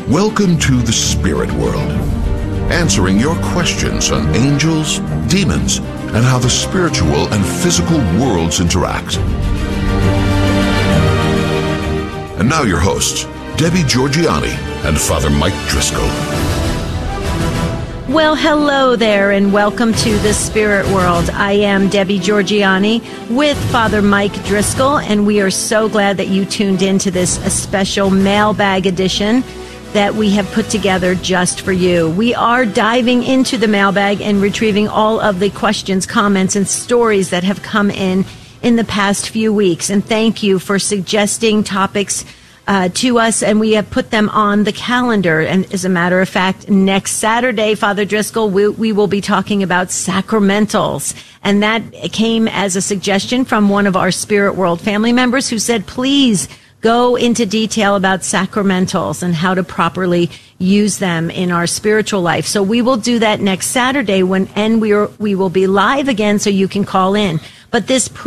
Welcome to the spirit world, answering your questions on angels, demons, and how the spiritual and physical worlds interact. And now your hosts, Debbie Georgianni and Father Mike Driscoll. Well, hello there, and welcome to the Spirit World. I am Debbie Georgianni with Father Mike Driscoll, and we are so glad that you tuned into this special mailbag edition that we have put together just for you. We are diving into the mailbag and retrieving all of the questions, comments, and stories that have come in the past few weeks. And thank you for suggesting topics to us, and we have put them on the calendar. And as a matter of fact, next Saturday, Father Driscoll, we will be talking about sacramentals. And that came as a suggestion from one of our Spirit World family members who said, please go into detail about sacramentals and how to properly use them in our spiritual life. So we will do that next Saturday and we will be live again, so you can call in. But this